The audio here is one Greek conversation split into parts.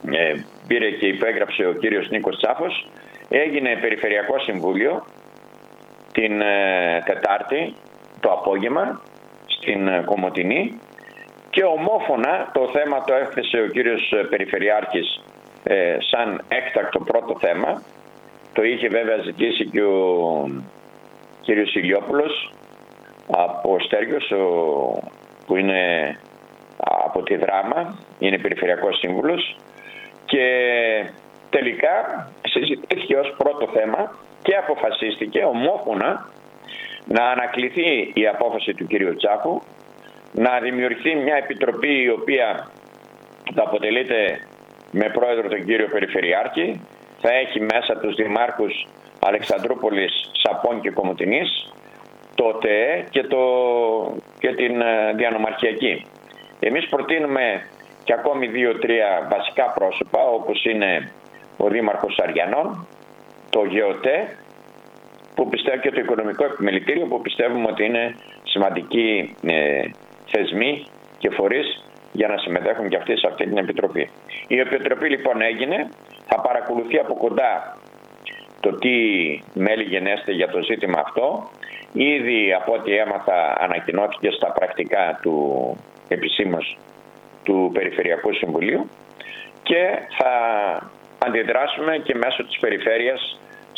πήρε και υπέγραψε ο κύριος Νίκος Τσάφος. Έγινε Περιφερειακό Συμβούλιο την Τετάρτη το απόγευμα στην Κομοτηνή και ομόφωνα το θέμα το έθεσε ο κύριος Περιφερειάρχης σαν έκτακτο πρώτο θέμα. Το είχε βέβαια ζητήσει και ο κύριος Ηλιόπουλος από Στέργιος, που είναι από τη Δράμα, είναι Περιφερειακός Σύμβουλος, και τελικά συζητήθηκε ως πρώτο θέμα και αποφασίστηκε ομόφωνα να ανακληθεί η απόφαση του κύριου Τσάφου, να δημιουργηθεί μια επιτροπή η οποία θα αποτελείται με πρόεδρο τον κύριο Περιφερειάρχη, θα έχει μέσα τους δημάρχους Αλεξανδρούπολης, Σαπών και Κομοτηνής, το ΤΕΕ και την διανομαρχιακή. Εμείς προτείνουμε και ακόμη 2-3 βασικά πρόσωπα, όπως είναι ο Δήμαρχος Αριανών, το ΓΕΟΤΕ που πιστεύω και το Οικονομικό Επιμελητήριο, που πιστεύουμε ότι είναι σημαντικοί θεσμοί και φορείς για να συμμετέχουν και αυτοί σε αυτή την επιτροπή. Η επιτροπή λοιπόν έγινε, θα παρακολουθεί από κοντά το τι μέλη γενέστε για το ζήτημα αυτό. Ήδη από ό,τι έμαθα ανακοινώθηκε στα πρακτικά του επισήμως του Περιφερειακού Συμβουλίου και θα αντιδράσουμε και μέσω της περιφέρειας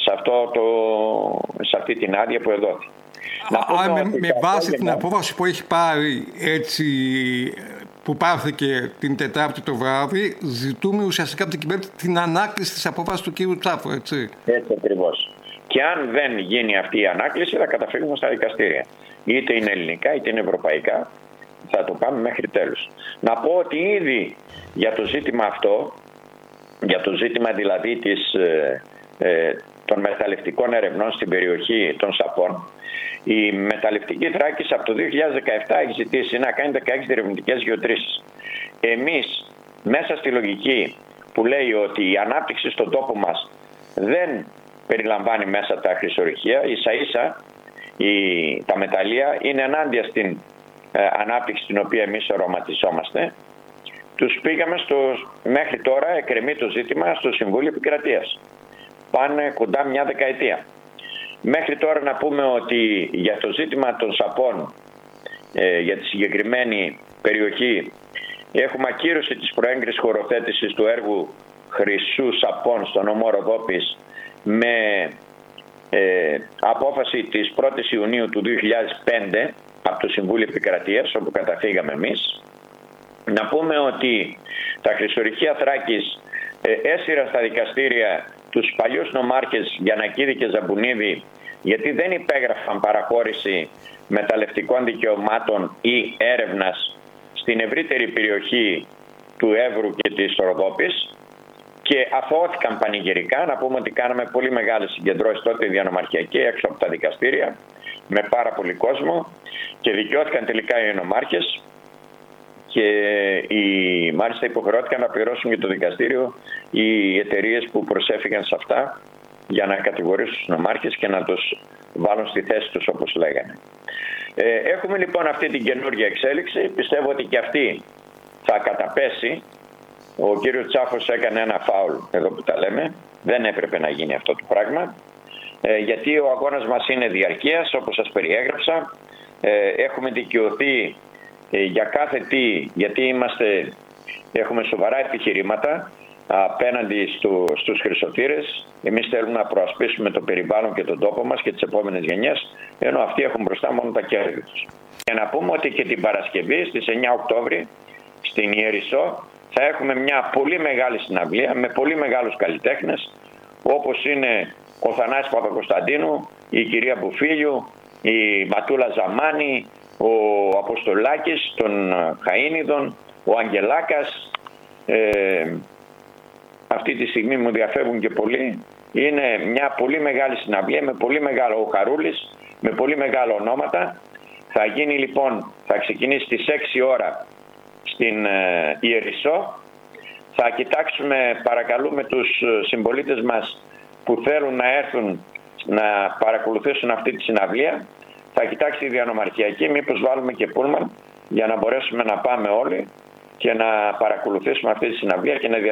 σε αυτή την άδεια που εδόθη. Με βάση την απόφαση που έχει πάρει, έτσι, που πάρθηκε την Τετάρτη το βράδυ, ζητούμε ουσιαστικά από την κυβέρνηση την ανάκληση της απόφασης του κ. Τσάφου, έτσι. Έτσι ακριβώς. Και αν δεν γίνει αυτή η ανάκληση θα καταφύγουμε στα δικαστήρια. Είτε είναι ελληνικά είτε είναι ευρωπαϊκά, θα το πάμε μέχρι τέλους. Να πω ότι ήδη για το ζήτημα αυτό, για το ζήτημα δηλαδή των μεταλλευτικών ερευνών στην περιοχή των Σαπών, η Μεταλλευτική Θράκης από το 2017 έχει ζητήσει να κάνει 16 ερευνητικές γεωτρήσεις. Εμείς μέσα στη λογική που λέει ότι η ανάπτυξη στον τόπο μας δεν περιλαμβάνει μέσα τα χρυσορυχεία, ίσα-ίσα τα μεταλλεία είναι ενάντια στην ανάπτυξη την οποία εμείς οραματιζόμαστε, τους πήγαμε μέχρι τώρα εκκρεμεί το ζήτημα στο Συμβούλιο Επικρατείας. Πάνε κοντά μια δεκαετία. Μέχρι τώρα να πούμε ότι για το ζήτημα των Σαπών, για τη συγκεκριμένη περιοχή, έχουμε ακύρωση της προέγκρισης χωροθέτησης του έργου Χρυσού Σαπών στον νομό Ροδόπης με απόφαση της 1ης Ιουνίου του 2005 από το Συμβούλιο Επικρατείας, όπου καταφύγαμε εμείς. Να πούμε ότι τα χρυσορυχεία Θράκης έσυραν στα δικαστήρια τους παλιούς νομάρχες Γιαννακίδη και Ζαμπουνίδη, γιατί δεν υπέγραφαν παραχώρηση μεταλλευτικών δικαιωμάτων ή έρευνας στην ευρύτερη περιοχή του Εύρου και της Ροδόπης και αθώθηκαν πανηγυρικά. Να πούμε ότι κάναμε πολύ μεγάλες συγκεντρώσεις τότε διανομαρχιακή έξω από τα δικαστήρια με πάρα πολύ κόσμο και δικαιώθηκαν τελικά οι νομάρχες και μάλιστα υποχρεώθηκαν να πληρώσουν και το δικαστήριο οι εταιρείες που προσέφηκαν σε αυτά για να κατηγορήσουν τους νομάρχες και να τους βάλουν στη θέση τους, όπως λέγανε. Έχουμε λοιπόν αυτή την καινούργια εξέλιξη. Πιστεύω ότι και αυτή θα καταπέσει. Ο κύριος Τσάφος έκανε ένα φάουλ εδώ που τα λέμε. Δεν έπρεπε να γίνει αυτό το πράγμα. Γιατί ο αγώνας μας είναι διαρκείας, όπως σας περιέγραψα. Έχουμε δικαιωθεί για κάθε τι, γιατί έχουμε σοβαρά επιχειρήματα απέναντι στους χρυσοτήρες. Εμείς θέλουμε να προασπίσουμε το περιβάλλον και τον τόπο μας και τις επόμενες γενιές, ενώ αυτοί έχουν μπροστά μόνο τα κέρδη τους. Και να πούμε ότι και την Παρασκευή στις 9 Οκτώβρη στην Ιερισσό θα έχουμε μια πολύ μεγάλη συναυλία με πολύ μεγάλους καλλιτέχνες, όπως είναι ο Θανάσης Παπακοσταντίνου, η κυρία Μπουφίλιου, η Ματούλα Ζαμάνη, ο Αποστολάκης των Χαΐνιδων, ο Αγγελάκας. Αυτή τη στιγμή μου διαφεύγουν και πολλοί. Είναι μια πολύ μεγάλη συναυλία με πολύ μεγάλο, ο Χαρούλης, με πολύ μεγάλα ονόματα. Θα γίνει λοιπόν, θα ξεκινήσει στις 6 ώρα στην Ιερισσό. Θα κοιτάξουμε, παρακαλούμε τους συμπολίτες μας που θέλουν να έρθουν να παρακολουθήσουν αυτή τη συναυλία. Θα κοιτάξει η διανομαρχιακή, μήπως βάλουμε και πούλμαν για να μπορέσουμε να πάμε όλοι και να παρακολουθήσουμε αυτή τη συναυλία και να